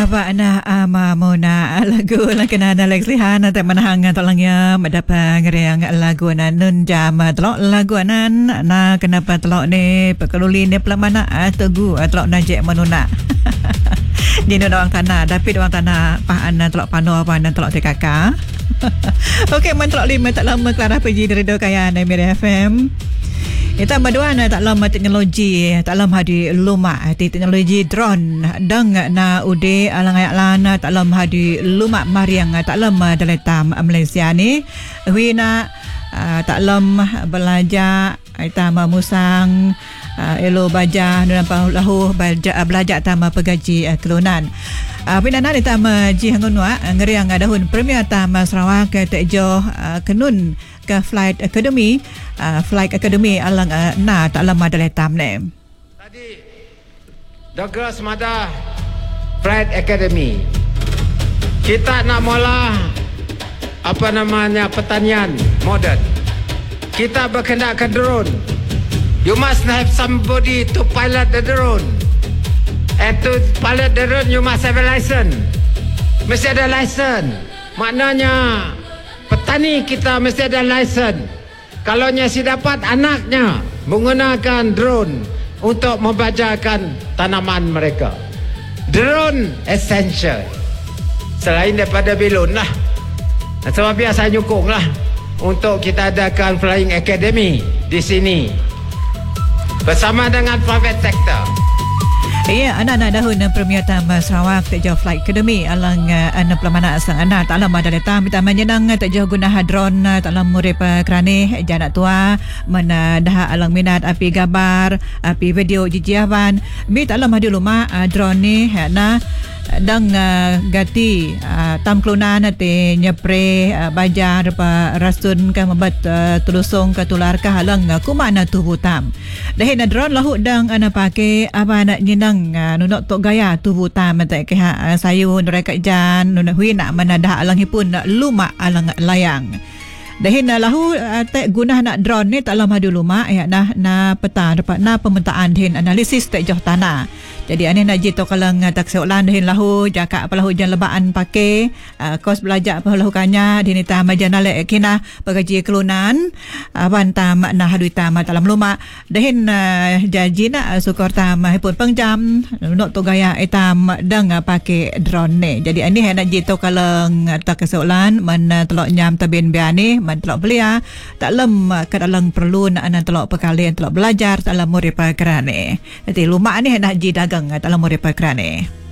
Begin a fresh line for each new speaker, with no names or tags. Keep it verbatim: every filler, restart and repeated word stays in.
Apa na ama mo na lagu lang kana na legslihan at manahang talang ya madapa ngariang lagu na nun jam telok lagu anan na kenapa telok ni pekeluli ni pelamana tegu telok na je manuna. Di no orang tanah tapi orang tanah pahan telok pano apa nan telok tekaka. Okey man telok lima tak lama Clara pergi dari do kaya na Mira F M. Kita maduan tak lama teknologi tak lama hadi luma teknologi drone dang na ude alang ayak lana tak lama hadi luma mariang tak lama daletam Malaysia ni wina tak lama belajar ita musang elo baja nampak lahu belajar belajar tama pegaji kelunan pinana ni tama ji hangunwa ngeriang dahun premier tama Sarawak tejo kenun ke Flight Academy uh, Flight Academy alang uh, na tak lama dalam tam ni
tadi Douglas Semada Flight Academy kita nak mula apa namanya pertanian moden kita berkendak ke drone you must have somebody to pilot the drone and to pilot the drone you must have a license mesti ada license maknanya petani kita mesti ada license. Kalau si dapat anaknya menggunakan drone untuk membajakan tanaman mereka. Drone essential. Selain daripada belon lah. Sebab biasa nyukung lah untuk kita adakan Flying Academy di sini. Bersama dengan private sector.
Ya, anak-anak dahun Premier Tambah Sarawak tak jauh Flight Academy alang uh, anak pelamana sang anak tak lama ada letam kita menyenang tak jauh guna hadron tak lama murid kerana janak tua mana dah alang minat api gambar api video jijiawan mi tak lama dulu mah uh, drone ni na dang uh, gati uh, tam kelunan te nyepre uh, bajar pa rasun ka mabat uh, tulusong ka tular ka halang uh, kumana tubuh tam dahin na drone lahu dang ana pake apa nak nyinang uh, nunok tok gaya tubuh tam tak ke uh, sayun mereka jan nunok hui nak mana dah alang hipun luma alang layang dahin na lahu uh, tak guna nak drone ni tak lama dulu mak ya nah na peta dapat na pemetaan dahin analisis tak jauh tanah. Jadi ane nak jito kalang tak seolan dahin lahu jaka apa lahu jan lebaan pakai uh, kos belajar apa lahu kanya dini ta majana le kina pagaji kelunan aban ta na hadui ta dalam luma dahin uh, janji na uh, sukor ta mahipun pengjam nok to gaya etam dang uh, pakai drone ni. Jadi ane nak jito kalang tak seolan man uh, telok nyam tabin biani man telok belia tak lem uh, kadalang perlu nak anan telok pekalian telok belajar dalam murid perkerane. Jadi luma ni nak ji dagang dalam murid perkerane.